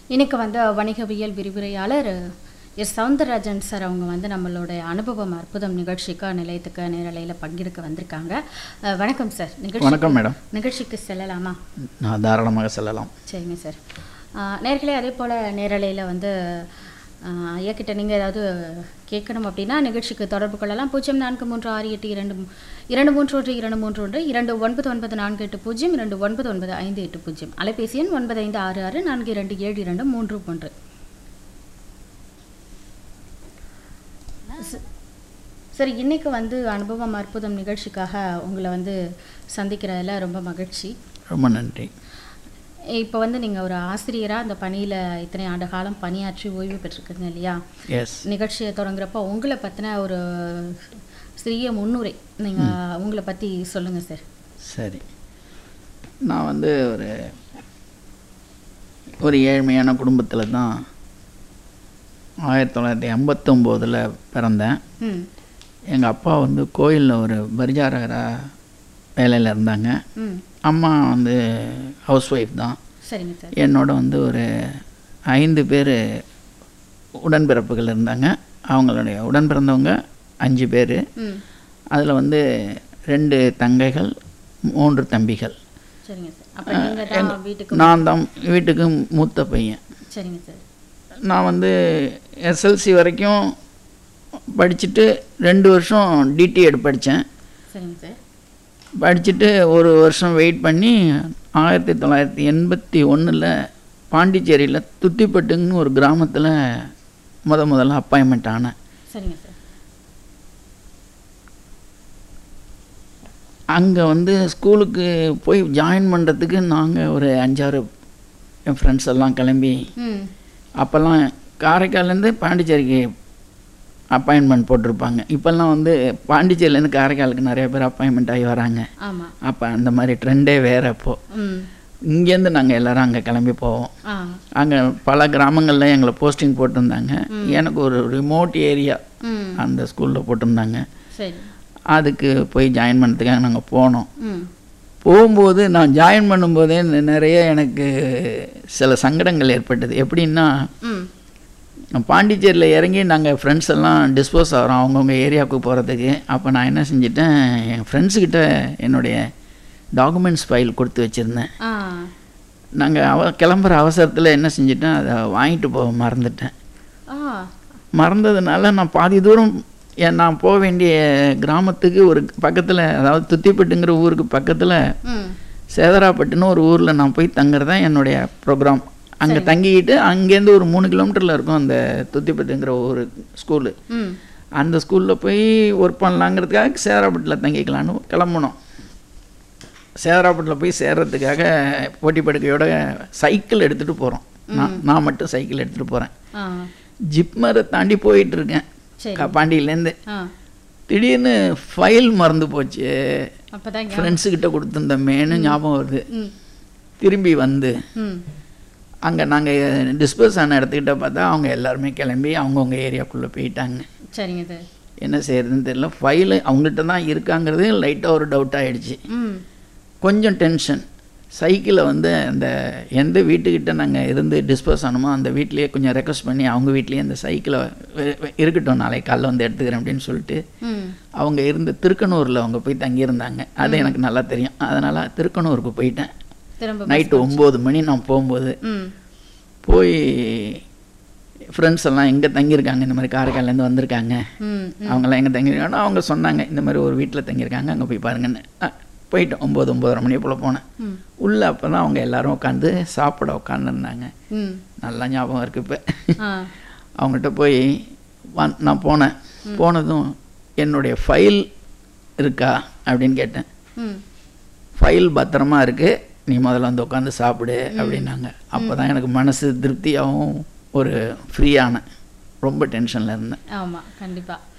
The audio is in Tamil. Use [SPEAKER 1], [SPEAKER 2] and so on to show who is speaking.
[SPEAKER 1] இன்னைக்கு வந்து வணிகவியல் விரிவுரையாளர் எஸ் சவுந்தரராஜன் சார் அவங்க வந்து நம்மளுடைய அனுபவம் அற்புதம் நிகழ்ச்சிக்கு நிலையத்துக்கு நேரலையில் பங்கெடுக்க வந்திருக்காங்க. வணக்கம் சார்.
[SPEAKER 2] வணக்கம் மேடம்.
[SPEAKER 1] நிகழ்ச்சிக்கு செல்லலாமா?
[SPEAKER 2] நான் தாராளமாக செல்லலாம்.
[SPEAKER 1] சரிங்க சார். நேர்களே, அதே போல் நேரலையில் வந்து ஐயாக்கிட்ட நீங்கள் ஏதாவது கேட்கணும் அப்படின்னா நிகழ்ச்சிக்கு தொடர்பு கொள்ளலாம். 043682231231 299480 அலைபேசி எண் 9566427223. சரி, இன்னைக்கு வந்து அனுபவம் அற்புதம் நிகழ்ச்சிக்காக உங்களை வந்து சந்திக்கிறதுல ரொம்ப மகிழ்ச்சி.
[SPEAKER 2] ரொம்ப நன்றி.
[SPEAKER 1] இப்போ வந்து நீங்கள் ஒரு ஆசிரியராக அந்த பணியில் இத்தனை ஆண்டு காலம் பணியாற்றி ஓய்வு பெற்றிருக்கீங்க இல்லையா?
[SPEAKER 2] எஸ்.
[SPEAKER 1] நிகழ்ச்சியை தொடங்குறப்போ உங்களை பற்றின ஒரு சிறிய முன்னுரை நீங்கள் உங்களை பற்றி சொல்லுங்கள் சார்.
[SPEAKER 2] சரி, நான் வந்து ஒரு ஏழ்மையான குடும்பத்தில் தான் 1959 பிறந்தேன். எங்கள் அப்பா வந்து கோயிலில் ஒரு பரிசாரகராக வேலையில் இருந்தாங்க. அம்மா வந்து ஹவுஸ் ஒய்ஃப் தான்.
[SPEAKER 1] சரிங்க சார்.
[SPEAKER 2] என்னோட வந்து ஒரு 5 பேர் உடன்பிறப்புகள் இருந்தாங்க. அவங்களுடைய உடன் பிறந்தவங்க 5 பேர். அதில் வந்து 2 தங்கைகள் 3 தம்பிகள்.
[SPEAKER 1] சரிங்க சார்.
[SPEAKER 2] நான் தான் வீட்டுக்கு மூத்த பையன்.
[SPEAKER 1] சரிங்க சார்.
[SPEAKER 2] நான் வந்து எஸ்எல்சி வரைக்கும் படிச்சுட்டு 2 வருஷம் டிடிஎட் படித்தேன்.
[SPEAKER 1] சரிங்க சார்.
[SPEAKER 2] படிச்சுட்டு ஒரு வருஷம் வெயிட் பண்ணி 1981 பாண்டிச்சேரியில் துத்திப்பட்டுன்னு ஒரு கிராமத்தில் முதல்ல அப்பாயின்மெண்ட் ஆனேன்.
[SPEAKER 1] சரிங்க சார்.
[SPEAKER 2] அங்கே வந்து ஸ்கூலுக்கு போய் ஜாயின் பண்ணுறதுக்கு நாங்கள் ஒரு 5-6 என் ஃப்ரெண்ட்ஸ் எல்லாம் கிளம்பி, அப்போல்லாம் காரைக்கால்லேருந்து பாண்டிச்சேரிக்கு அப்பாயின்மெண்ட் போட்டிருப்பாங்க. இப்போல்லாம் வந்து பாண்டிச்சேரியிலேருந்து காரைக்காலுக்கு நிறைய பேர் அப்பாயின்மெண்ட் ஆகி வராங்க. அப்போ அந்த மாதிரி ட்ரெண்டே வேறு. அப்போது இங்கேருந்து நாங்கள் எல்லோரும் அங்கே கிளம்பி போவோம். அங்கே பல கிராமங்களில் எங்களை போஸ்டிங் போட்டிருந்தாங்க. எனக்கு ஒரு ரிமோட் ஏரியா அந்த ஸ்கூலில் போட்டிருந்தாங்க. அதுக்கு போய் ஜாயின் பண்ணுறதுக்காக நாங்கள் போனோம். போகும்போது நான் ஜாயின் பண்ணும்போதே நிறைய எனக்கு சில சங்கடங்கள் ஏற்பட்டது. எப்படின்னா, பாண்டிச்சேரியில் இறங்கி நாங்கள் ஃப்ரெண்ட்ஸ் எல்லாம் டிஸ்போஸ் ஆகிறோம் அவங்கவுங்க ஏரியாவுக்கு போகிறதுக்கு. அப்போ நான் என்ன செஞ்சிட்டேன், என் ஃப்ரெண்ட்ஸுக்கிட்ட என்னுடைய டாக்குமெண்ட்ஸ் ஃபைல் கொடுத்து வச்சுருந்தேன். நாங்கள் கிளம்புற அவசரத்தில் என்ன செஞ்சிட்டேன், அதை வாங்கிட்டு போக மறந்துட்டேன். மறந்ததுனால நான் பாதி தூரம் நான் போக வேண்டிய கிராமத்துக்கு ஒரு பக்கத்தில், அதாவது துத்திப்பட்டுங்கிற ஊருக்கு பக்கத்தில் சேதராப்பட்டுன்னு ஒரு ஊரில் நான் போய் தங்குறது தான் என்னுடைய ப்ரோக்ராம். அங்கே தங்கிக்கிட்டு அங்கேருந்து ஒரு 3 கிலோமீட்டரில் இருக்கும் அந்த துத்திப்பட்டுங்கிற ஒரு ஸ்கூலு. அந்த ஸ்கூலில் போய் ஒர்க் பண்ணலாங்கிறதுக்காக சேதராப்பட்டில் தங்கிக்கலான்னு கிளம்பணும். சேதராப்பட்டில் போய் சேர்றதுக்காக போட்டி படுக்கையோட சைக்கிள் எடுத்துகிட்டு போகிறோம். நான் மட்டும் சைக்கிள் எடுத்துகிட்டு போகிறேன். ஜிப்மரை தாண்டி போயிட்டுருக்கேன் பாண்டியிலேருந்து. திடீர்னு ஃபைல் மறந்து போச்சு. ஃப்ரெண்ட்ஸுக்கிட்ட கொடுத்துருந்தமேனு ஞாபகம் வருது. திரும்பி வந்து அங்கே நாங்கள் டிஸ்போஸ் ஆன இடத்துக்கிட்ட பார்த்தா அவங்க எல்லாருமே கிளம்பி அவங்கவுங்க ஏரியாவுக்குள்ளே போயிட்டாங்க.
[SPEAKER 1] சரிங்க சார்.
[SPEAKER 2] என்ன செய்யறதுன்னு தெரியல. ஃபைலு அவங்ககிட்ட தான் இருக்காங்கிறது லைட்டாக ஒரு டவுட் ஆகிடுச்சு. கொஞ்சம் டென்ஷன். சைக்கிளை வந்து அந்த எந்த வீட்டுக்கிட்ட நாங்கள் இருந்து டிஸ்போஸ் ஆனோமோ அந்த வீட்லேயே கொஞ்சம் ரெக்வஸ்ட் பண்ணி அவங்க வீட்லேயே அந்த சைக்கிளை இருக்கட்டும், நாளைக்கு காலைல வந்து எடுத்துக்கிறேன் அப்படின்னு சொல்லிட்டு அவங்க இருந்த திருக்கனூரில் அவங்க போய் தங்கியிருந்தாங்க. அது எனக்கு நல்லா தெரியும். அதனால் திருக்கனூருக்கு போயிட்டேன். நைட்டு 9 மணி நான் போகும்போது போய் ஃப்ரெண்ட்ஸ் எல்லாம் எங்கே தங்கியிருக்காங்க, இந்த மாதிரி காரைக்கால்லேருந்து வந்திருக்காங்க, அவங்கெல்லாம் எங்கே தங்கியிருக்காங்கன்னா அவங்க சொன்னாங்க இந்த மாதிரி ஒரு வீட்டில் தங்கியிருக்காங்க, அங்கே போய் பாருங்கன்னு. போயிட்டோம். 9-9:30 மணி போல் போனேன். உள்ளே அப்போ தான் அவங்க எல்லோரும் உட்காந்து சாப்பிட உட்காந்துருந்தாங்க. நல்லா ஞாபகம் இருக்குது. இப்போ அவங்ககிட்ட போய் நான் போனதும் என்னுடைய ஃபைல் இருக்கா அப்படின்னு கேட்டேன். ஃபைல் பத்திரமா இருக்குது, நீ முதல்ல வந்து உட்காந்து சாப்பிடு அப்படின்னாங்க. அப்போ தான் எனக்கு மனசு திருப்தியாகவும் ஒரு ஃப்ரீயான, ரொம்ப டென்ஷனில் இருந்தேன்.
[SPEAKER 1] ஆமாம், கண்டிப்பாக.